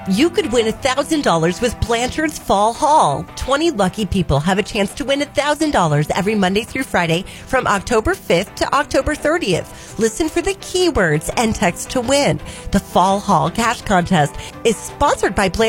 You could win $1,000 with Blanchard's Fall Haul. 20 lucky people have a chance to win $1,000 every Monday through Friday from October 5th to October 30th. Listen for the keywords and text to win. The Fall Haul Cash Contest is sponsored by Blanchard.